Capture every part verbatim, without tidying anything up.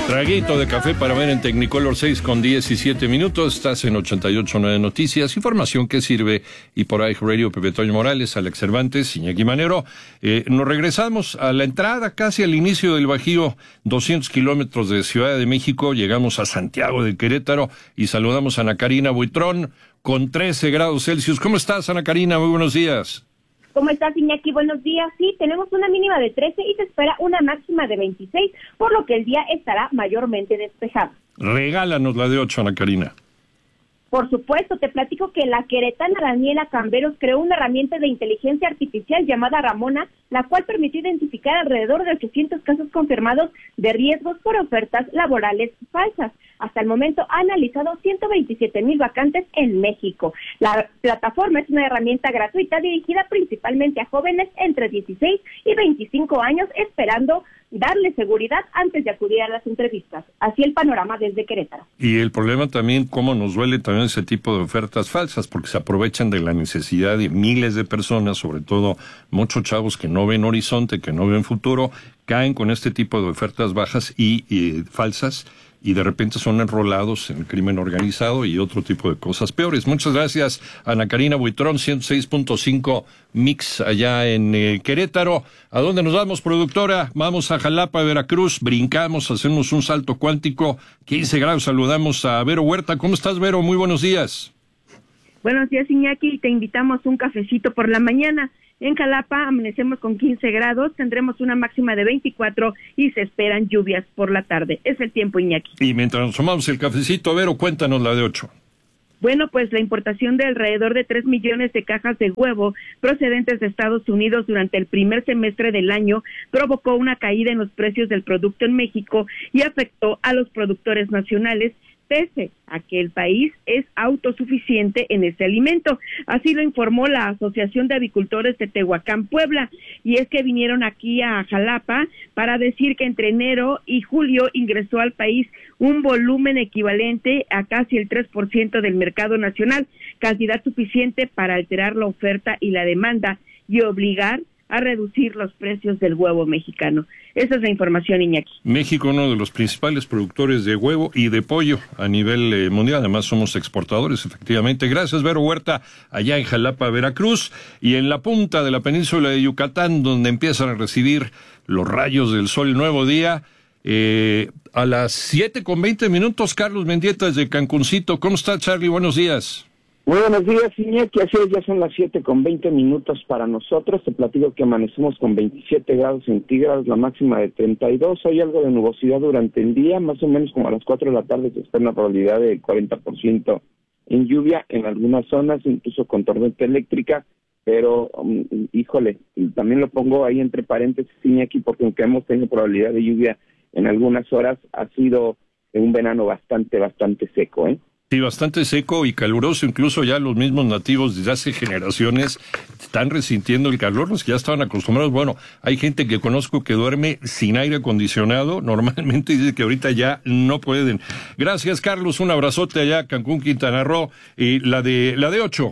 Traguito de café para ver en Technicolor, seis con diecisiete minutos. Estás en ochenta y ocho punto nueve Noticias. Información que sirve. Y por ahí Radio Pepe Toño Morales, Alex Cervantes, Iñaki Manero. Eh, nos regresamos a la entrada, casi al inicio del Bajío, doscientos kilómetros de Ciudad de México. Llegamos a Santiago de Querétaro y saludamos a Ana Karina Buitrón con trece grados Celsius. ¿Cómo estás, Ana Karina? Muy buenos días. ¿Cómo estás, Iñaki? Buenos días. Sí, tenemos una mínima de trece y se espera una máxima de veintiséis, por lo que el día estará mayormente despejado. Regálanos la de ocho, Ana Karina. Por supuesto, te platico que la queretana Daniela Camberos creó una herramienta de inteligencia artificial llamada Ramona, la cual permitió identificar alrededor de ochocientos casos confirmados de riesgos por ofertas laborales falsas. Hasta el momento ha analizado ciento veintisiete mil vacantes en México. La plataforma es una herramienta gratuita dirigida principalmente a jóvenes entre dieciséis y veinticinco años, esperando darle seguridad antes de acudir a las entrevistas. Así el panorama desde Querétaro. Y el problema también, cómo nos duele también ese tipo de ofertas falsas, porque se aprovechan de la necesidad de miles de personas, sobre todo muchos chavos que no ven horizonte, que no ven futuro, caen con este tipo de ofertas bajas y, y falsas, y de repente son enrolados en el crimen organizado y otro tipo de cosas peores. Muchas gracias, Ana Karina Buitrón, ciento seis punto cinco Mix allá en eh, Querétaro. ¿A dónde nos vamos, productora? Vamos a Jalapa, Veracruz, brincamos, hacemos un salto cuántico, quince grados, saludamos a Vero Huerta. ¿Cómo estás, Vero? Muy buenos días. Buenos días, Iñaki, te invitamos un cafecito por la mañana. En Jalapa amanecemos con quince grados, tendremos una máxima de veinticuatro y se esperan lluvias por la tarde. Es el tiempo, Iñaki. Y mientras nos tomamos el cafecito, Vero, cuéntanos la de ocho. Bueno, pues la importación de alrededor de tres millones de cajas de huevo procedentes de Estados Unidos durante el primer semestre del año provocó una caída en los precios del producto en México y afectó a los productores nacionales, pese a que el país es autosuficiente en este alimento. Así lo informó la Asociación de Avicultores de Tehuacán, Puebla, y es que vinieron aquí a Jalapa para decir que entre enero y julio ingresó al país un volumen equivalente a casi el tres por ciento del mercado nacional, cantidad suficiente para alterar la oferta y la demanda y obligar a reducir los precios del huevo mexicano. Esa es la información, Iñaki. México, uno de los principales productores de huevo y de pollo a nivel eh, mundial. Además, somos exportadores, efectivamente. Gracias, Vero Huerta, allá en Jalapa, Veracruz. Y en la punta de la península de Yucatán, donde empiezan a recibir los rayos del sol, nuevo día. Eh, a las siete con veinte minutos, Carlos Mendieta desde Cancuncito. ¿Cómo está, Charlie? Buenos días. Muy buenos días, Iñaki. Así es, ya son las siete con veinte minutos para nosotros. Te platico que amanecemos con veintisiete grados centígrados, la máxima de treinta y dos. Hay algo de nubosidad durante el día, más o menos como a las cuatro de la tarde se espera una probabilidad de cuarenta por ciento en lluvia en algunas zonas, incluso con tormenta eléctrica. Pero, um, híjole, también lo pongo ahí entre paréntesis, Iñaki, porque aunque hemos tenido probabilidad de lluvia en algunas horas, ha sido un verano bastante, bastante seco, ¿eh? Sí, bastante seco y caluroso, incluso ya los mismos nativos desde hace generaciones están resintiendo el calor, los que ya estaban acostumbrados. Bueno, hay gente que conozco que duerme sin aire acondicionado normalmente y dice que ahorita ya no pueden. Gracias, Carlos, un abrazote allá, Cancún, Quintana Roo. Y la de la de ocho.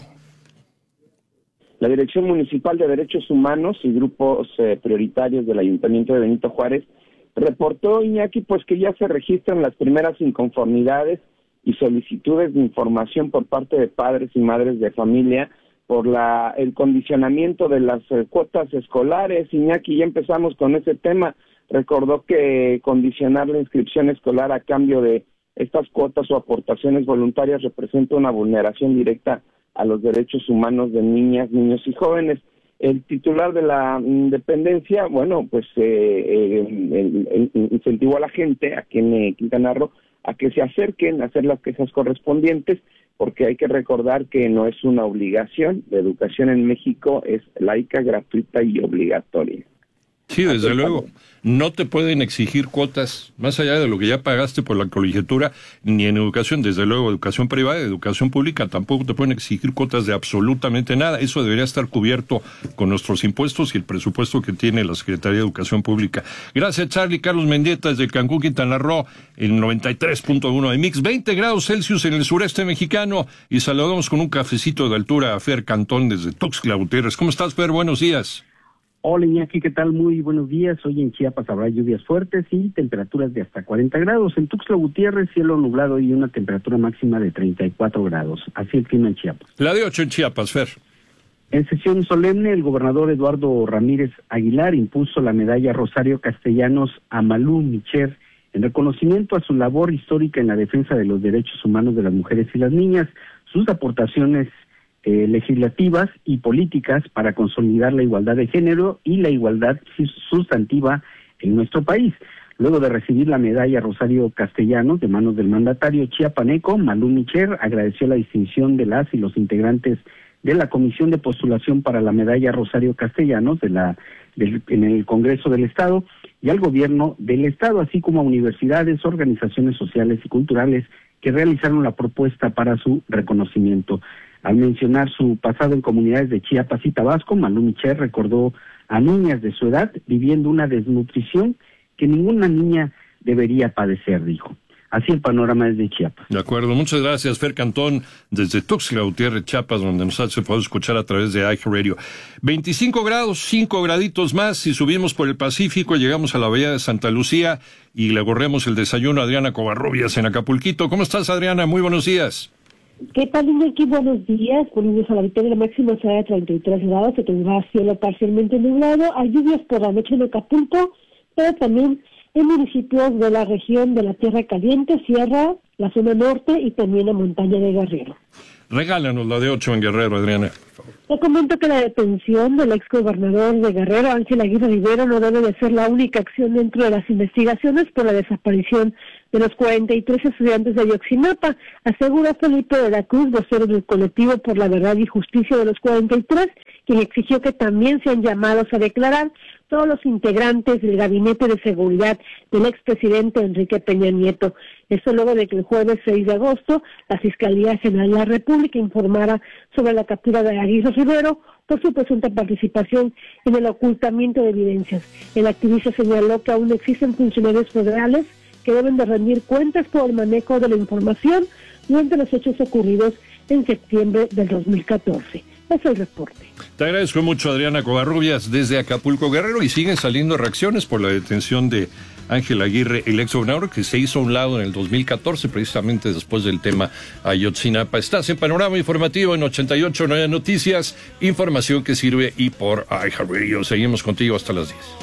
La Dirección Municipal de Derechos Humanos y grupos eh, prioritarios del Ayuntamiento de Benito Juárez reportó, Iñaki, pues que ya se registran las primeras inconformidades y solicitudes de información por parte de padres y madres de familia por la el condicionamiento de las eh, cuotas escolares. Iñaki, ya empezamos con ese tema. Recordó que condicionar la inscripción escolar a cambio de estas cuotas o aportaciones voluntarias representa una vulneración directa a los derechos humanos de niñas, niños y jóvenes. El titular de la mm, dependencia, bueno, pues eh, eh, incentivó a la gente aquí en eh, Quintana Roo a que se acerquen a hacer las quejas correspondientes, porque hay que recordar que no es una obligación. La educación en México es laica, gratuita y obligatoria. Sí, desde luego. No te pueden exigir cuotas más allá de lo que ya pagaste por la colegiatura, ni en educación, desde luego, educación privada, educación pública, tampoco te pueden exigir cuotas de absolutamente nada. Eso debería estar cubierto con nuestros impuestos y el presupuesto que tiene la Secretaría de Educación Pública. Gracias, Charlie. Carlos Mendieta, desde Cancún, Quintana Roo, el noventa y tres punto uno de Mix, veinte grados Celsius en el sureste mexicano, y saludamos con un cafecito de altura a Fer Cantón desde Tuxtla Gutiérrez. ¿Cómo estás, Fer? Buenos días. Hola Iñaki, ¿qué tal? Muy buenos días. Hoy en Chiapas habrá lluvias fuertes y temperaturas de hasta cuarenta grados. En Tuxtla Gutiérrez, cielo nublado y una temperatura máxima de treinta y cuatro grados. Así el clima en Chiapas. La de ocho en Chiapas, Fer. En sesión solemne, el gobernador Eduardo Ramírez Aguilar impuso la medalla Rosario Castellanos a Malú Micher en reconocimiento a su labor histórica en la defensa de los derechos humanos de las mujeres y las niñas, sus aportaciones Eh, legislativas y políticas para consolidar la igualdad de género y la igualdad sustantiva en nuestro país. Luego de recibir la medalla Rosario Castellanos de manos del mandatario chiapaneco, Malú Micher agradeció la distinción de las y los integrantes de la Comisión de Postulación para la medalla Rosario Castellanos de la del, en el Congreso del Estado y al Gobierno del Estado, así como a universidades, organizaciones sociales y culturales que realizaron la propuesta para su reconocimiento. Al mencionar su pasado en comunidades de Chiapas y Tabasco, Malú Micher recordó a niñas de su edad viviendo una desnutrición que ninguna niña debería padecer, dijo. Así el panorama desde Chiapas. De acuerdo, muchas gracias, Fer Cantón, desde Tuxtla Gutiérrez, Chiapas, donde nos hace poder escuchar a través de iHeartRadio. veinticinco grados, cinco graditos más, si subimos por el Pacífico, llegamos a la bahía de Santa Lucía y le gorremos el desayuno a Adriana Covarrubias en Acapulquito. ¿Cómo estás, Adriana? Muy buenos días. ¿Qué tal, Iñaki? Buenos días. Buenos días a la Victoria. La máxima será de treinta y tres grados. Se tendrá cielo parcialmente nublado. Hay lluvias por la noche en Acapulco, pero también en municipios de la región de la Tierra Caliente, Sierra, la zona norte y también la montaña de Guerrero. Regálanos la de ocho en Guerrero, Adriana. Te comento que la detención del exgobernador de Guerrero, Ángel Aguirre Rivero, no debe de ser la única acción dentro de las investigaciones por la desaparición de los cuarenta y tres estudiantes de Ayotzinapa, asegura Felipe de la Cruz, vocero del colectivo por la verdad y justicia de los cuarenta y tres, quien exigió que también sean llamados a declarar todos los integrantes del gabinete de seguridad del expresidente Enrique Peña Nieto. Esto luego de que el jueves seis de agosto la Fiscalía General de la República informara sobre la captura de Aguirre Rivero por su presunta participación en el ocultamiento de evidencias. El activista señaló que aún existen funcionarios federales que deben de rendir cuentas por el manejo de la información durante los hechos ocurridos en septiembre del dos mil catorce. Es el reporte. Te agradezco mucho, Adriana Covarrubias, desde Acapulco, Guerrero, y siguen saliendo reacciones por la detención de Ángel Aguirre, el exgobernador, que se hizo a un lado en el dos mil catorce, precisamente después del tema Ayotzinapa. Estás en Panorama Informativo en ochenta y ocho punto nueve Noticias, información que sirve y por iHeartRadio. Seguimos contigo hasta las diez.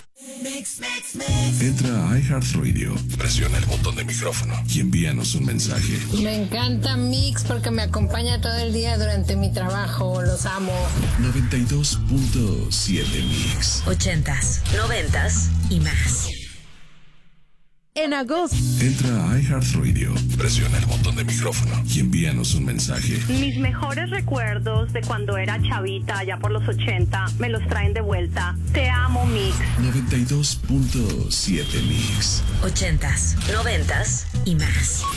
Entra a iHeartRadio, presiona el botón de micrófono y envíanos un mensaje. Me encanta Mix porque me acompaña todo el día durante mi trabajo. Los amo. noventa y dos punto siete Mix. Ochentas, noventas y más. En agosto. Entra a iHeartRadio, presiona el botón de micrófono y envíanos un mensaje. Mis mejores recuerdos de cuando era chavita, allá por los ochenta, me los traen de vuelta. Te amo, Mix. noventa y dos punto siete Mix. Ochentas, noventas y más.